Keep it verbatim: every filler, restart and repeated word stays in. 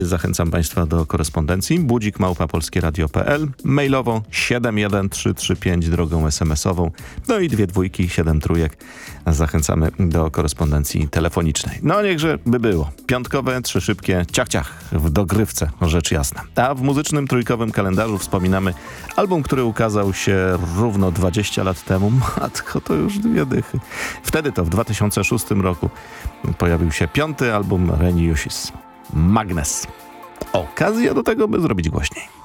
Zachęcam Państwa do korespondencji. Budzik małpa polskieradio kropka p l, mailowo siedem jeden trzy trzy pięć, drogą es em esową, no i dwie dwójki, siedem trójek. Zachęcamy do korespondencji telefonicznej. No niechże by było. Piątkowe, trzy szybkie, ciach ciach, w dogrywce, rzecz jasna. A w muzycznym trójkowym kalendarzu wspominamy album, który ukazał się równo dwadzieścia lat temu. Matko, to już dwie dychy. Wtedy to w dwa tysiące szóstym roku pojawił się piąty album Reni Jusis. Magnes. Okazja do tego, by zrobić głośniej.